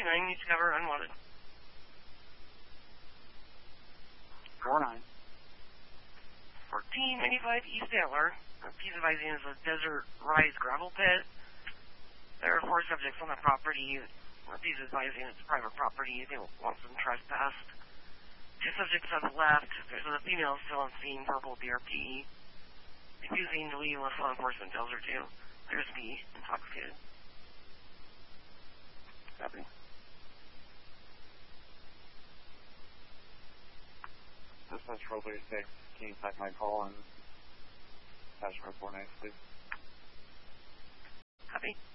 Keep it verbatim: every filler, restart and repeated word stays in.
nine, needs to cover unwanted. four nine. fourteen ninety-five East Antler. He's advising is a Desert Rise gravel pit. There are four subjects on the property. He's advising it's private property. They want some trespassed. Two subjects on the left. There's a female still on scene, verbal B R P. Refusing to leave unless law enforcement tells her to. There's me, intoxicated. Copy. Dispatch four thirty-six, can you type my call and attach report next, please? Copy.